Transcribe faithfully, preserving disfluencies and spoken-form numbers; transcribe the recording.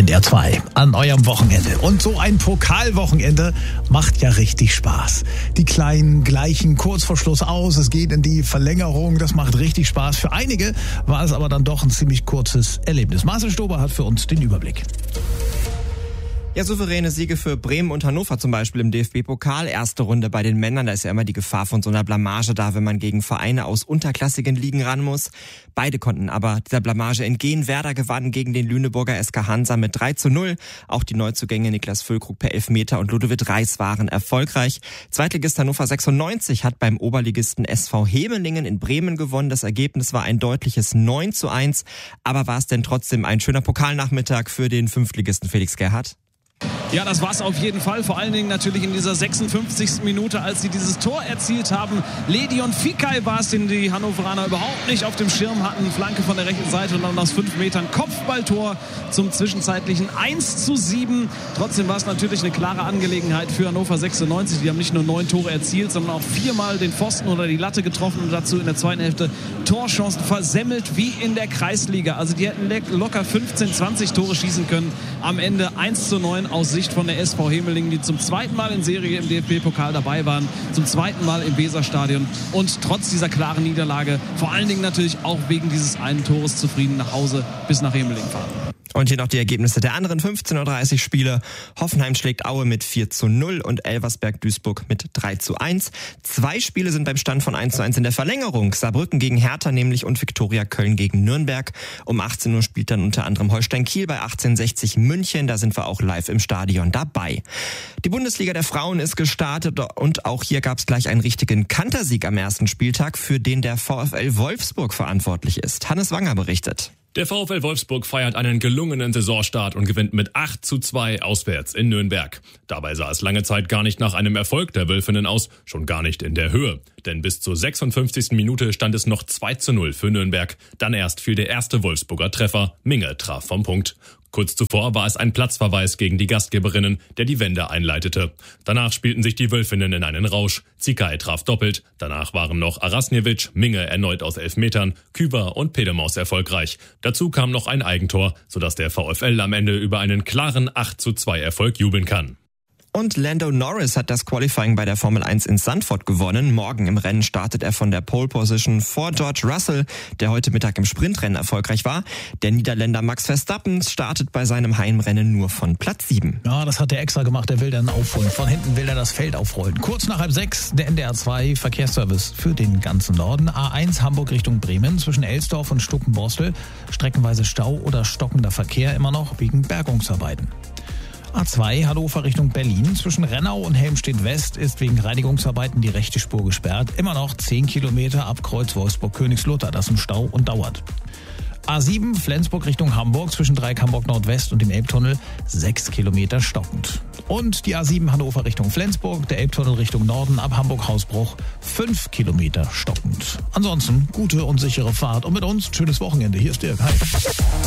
N D R zwei an eurem Wochenende. Und so ein Pokalwochenende macht ja richtig Spaß. Die Kleinen gleichen kurz vor Schluss aus, es geht in die Verlängerung, das macht richtig Spaß. Für einige war es aber dann doch ein ziemlich kurzes Erlebnis. Marcel Stober hat für uns den Überblick. Ja, souveräne Siege für Bremen und Hannover zum Beispiel im D F B-Pokal. Erste Runde bei den Männern, da ist ja immer die Gefahr von so einer Blamage da, wenn man gegen Vereine aus unterklassigen Ligen ran muss. Beide konnten aber dieser Blamage entgehen. Werder gewann gegen den Lüneburger S K Hansa mit drei zu null. Auch die Neuzugänge Niklas Füllkrug per Elfmeter und Ludovic Reis waren erfolgreich. Zweitligist Hannover sechsundneunzig hat beim Oberligisten S V Hemelingen in Bremen gewonnen. Das Ergebnis war ein deutliches neun zu eins. Aber war es denn trotzdem ein schöner Pokalnachmittag für den Fünftligisten Felix Gerhardt? Ja, das war's auf jeden Fall. Vor allen Dingen natürlich in dieser sechsundfünfzigsten Minute, als sie dieses Tor erzielt haben. Ledion Fikay war es, den die Hannoveraner überhaupt nicht auf dem Schirm hatten. Flanke von der rechten Seite und dann aus fünf Metern Kopfballtor zum zwischenzeitlichen eins zu sieben. Trotzdem war es natürlich eine klare Angelegenheit für Hannover sechsundneunzig. Die haben nicht nur neun Tore erzielt, sondern auch viermal den Pfosten oder die Latte getroffen und dazu in der zweiten Hälfte Torchancen versemmelt wie in der Kreisliga. Also die hätten locker fünfzehn, zwanzig Tore schießen können. Am Ende eins zu neun aus Sicht von der S V Hemelingen, die zum zweiten Mal in Serie im D F B-Pokal dabei waren, zum zweiten Mal im Weserstadion und trotz dieser klaren Niederlage, vor allen Dingen natürlich auch wegen dieses einen Tores zufrieden nach Hause bis nach Hemelingen fahren. Und hier noch die Ergebnisse der anderen fünfzehn Uhr dreißig Spiele. Hoffenheim schlägt Aue mit vier zu null und Elversberg-Duisburg mit drei zu eins. Zwei Spiele sind beim Stand von eins zu eins in der Verlängerung. Saarbrücken gegen Hertha nämlich und Viktoria Köln gegen Nürnberg. Um achtzehn Uhr spielt dann unter anderem Holstein Kiel bei achtzehnhundertsechzig München. Da sind wir auch live im Stadion dabei. Die Bundesliga der Frauen ist gestartet und auch hier gab es gleich einen richtigen Kantersieg am ersten Spieltag, für den der VfL Wolfsburg verantwortlich ist. Hannes Wanger berichtet. Der VfL Wolfsburg feiert einen gelungenen Saisonstart und gewinnt mit acht zu zwei auswärts in Nürnberg. Dabei sah es lange Zeit gar nicht nach einem Erfolg der Wölfinnen aus, schon gar nicht in der Höhe. Denn bis zur sechsundfünfzigsten Minute stand es noch zwei zu null für Nürnberg. Dann erst fiel der erste Wolfsburger Treffer. Minge traf vom Punkt. Kurz zuvor war es ein Platzverweis gegen die Gastgeberinnen, der die Wende einleitete. Danach spielten sich die Wölfinnen in einen Rausch. Zikay traf doppelt. Danach waren noch Arasnjevic, Minge erneut aus Elfmetern, Küber und Pedemaus erfolgreich. Dazu kam noch ein Eigentor, sodass der VfL am Ende über einen klaren acht zu zwei Erfolg jubeln kann. Und Lando Norris hat das Qualifying bei der Formel eins in Zandvoort gewonnen. Morgen im Rennen startet er von der Pole Position vor George Russell, der heute Mittag im Sprintrennen erfolgreich war. Der Niederländer Max Verstappen startet bei seinem Heimrennen nur von Platz sieben. Ja, das hat er extra gemacht, er will dann aufholen. Von hinten will er das Feld aufrollen. Kurz nach halb sechs, der N D R zwei Verkehrsservice für den ganzen Norden. A eins Hamburg Richtung Bremen, zwischen Elsdorf und Stuckenborstel. Streckenweise Stau oder stockender Verkehr immer noch wegen Bergungsarbeiten. A zwei Hannover Richtung Berlin. Zwischen Rennau und Helmstedt-West ist wegen Reinigungsarbeiten die rechte Spur gesperrt. Immer noch zehn Kilometer ab Kreuz Wolfsburg-Königslutter. Das ist ein Stau und dauert. A sieben Flensburg Richtung Hamburg. Zwischen Dreieck Hamburg Nordwest und dem Elbtunnel sechs Kilometer stockend. Und die A sieben Hannover Richtung Flensburg. Der Elbtunnel Richtung Norden ab Hamburg-Hausbruch fünf Kilometer stockend. Ansonsten gute und sichere Fahrt. Und mit uns schönes Wochenende. Hier ist Dirk. Hi.